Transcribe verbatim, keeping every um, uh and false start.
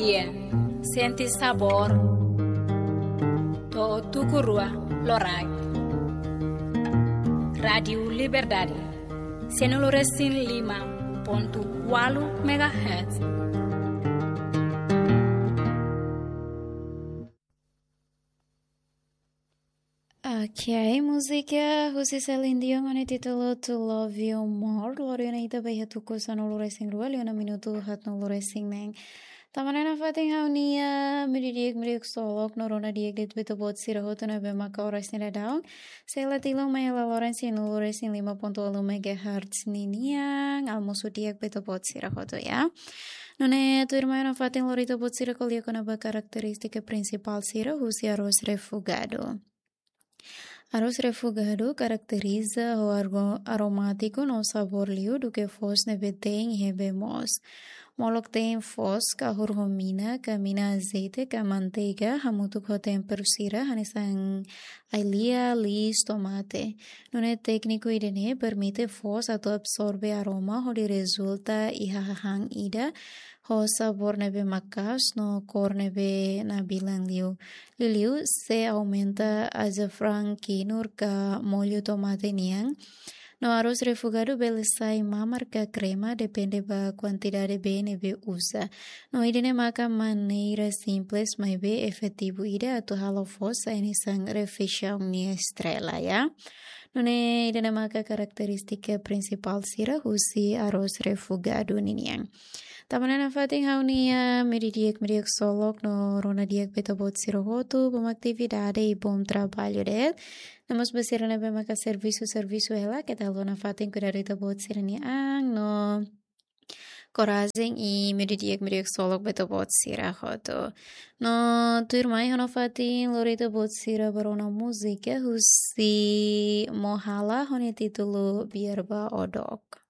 bien, senti sabor, to tukurua lorai. Radio Liberdade, cento lima ponto quatro megahertz. Ok, música José Celine Dion con el título To Love You More. Loriana ita bayi hatu kosa no lore sing rua liona minuto hat no lore sing neng. Tamanana fating haunia miridiek miriek solok norona diek dit beto bot siraho tuna bema ka ora sing daung. Sela tilong mayala loren sing no lore sing lima ponto alu megahertz niniang almosu diek beto bot siraho to ya. None tu irmãos fating lorito bot siraho lia kona ba karakteristika principal sira husi arroz refogado. Arroz refogado caracteriza o argo aromático no sabor liu do que fos neve tem e rebemos. Molok tem fos ka hurhomina, ka mina azeite, ka manteiga, hamutuk ho tem persira, hanisang ailia, lis, tomate. Nune técnico idene permite fos ato absorbe aroma ho di resulta ihahang ida, ho sabor neve makas no cor neve na bilang liu. Liliu se aumenta azafrán kinur ka molho tomate niang. No arroz refogado beleza ma marca crema depende da quantidade de neve usa. No idene maka maneira simples mas be efetivo ida atu halo fosa ini sang refeição ni estrela ya. No ne idene maka karakteristika principal sira husi arroz refogado niniang. Tamanana fating haunia meridiek meridiek solok no rona diek beto bot sirohotu bom atividade e bom trabalho del. Namos basirana be maka serviço serviço ela que tal lona fating cuidarita bot sirani ang no coragem e meridiek meridiek solok beto bot sirahotu. No tu irmãe hano fating lorita bot sira barona música husi mohala hone título Bierba Odok.